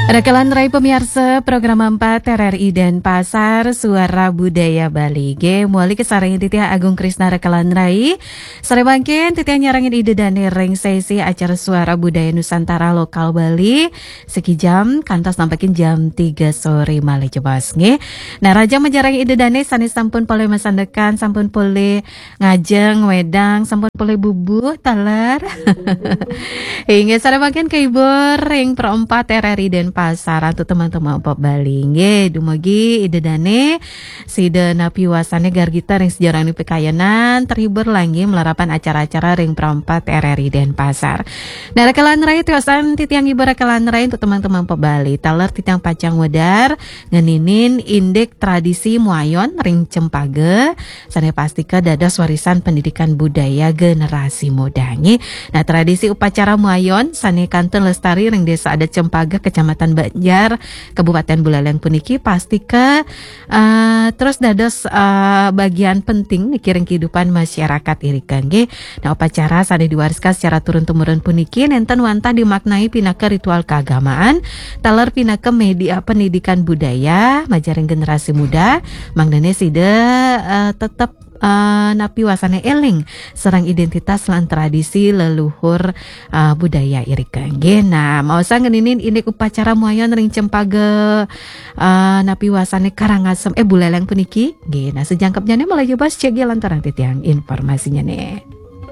Rekalan Rai pemirsa program 4 RRI dan Pasar Suara Budaya Bali G muali kesarangin titia Agung Krisna Rekalan Rai sore bangkin titia nyarangin ide dan ring sesi acara Suara Budaya Nusantara Lokal Bali seki jam kantos nampakin jam 3 sore malih jebas nge. Nah raja menjarangin ide dane sanis sampun pole masandekan sampun pole ngajeng wedang sampun pole bubuh talar hingga sore bangkin keibur ring perempat RRI dan Pasar untuk teman-teman Pop Bali nge dumagi ide dane sida napi wasane gar gitar yang sejarah ini pekayanan terhibur lagi melarapan acara-acara ring perempat RRI dan Pasar. Nah rekalan rai tiosan titiang ibu rekalan rai untuk teman-teman Pop Bali taler titiang pacang wedar ngeninin indek tradisi muayon ring cempage sane pastika dados warisan pendidikan budaya generasi muda nge. Nah tradisi upacara muayon sane kanten lestari ring desa adat cempage kecamatan Banjar, Kabupaten Buleleng puniki pastika terus dados bagian penting mikiring kehidupan masyarakat irikan nggih. Nah upacara sane diwariskan secara turun-temurun puniki nenten wantah dimaknai pinaka ritual keagamaan, taler pinaka media pendidikan budaya, majaring generasi muda, mangdane sida tetap napi wasane eling serang identitas lan tradisi leluhur budaya irika nggih. Nah mau sangeninin ini upacara muayon ring cempage napi wasane Karangasem Buleleng puniki nggih. Nah sejangkepnya nih mulai coba cek lantaran titiang informasinya nih.